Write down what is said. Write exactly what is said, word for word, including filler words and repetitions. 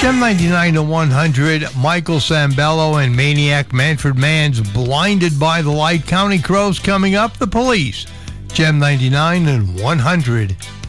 Gem ninety-nine to one hundred, Michael Sambello and Maniac Manfred Mann's Blinded by the Light. County Crows coming up, The Police. Gem ninety-nine and one hundred.